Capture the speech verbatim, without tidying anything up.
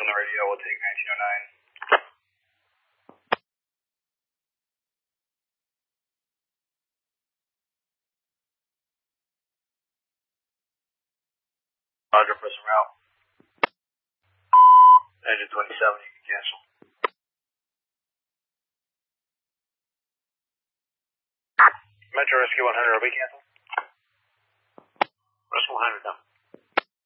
On the radio, we'll take nineteen oh nine. Roger, press en route. Engine twenty-seven, you can cancel. Metro Rescue one hundred, are we cancel? Rescue one hundred, no.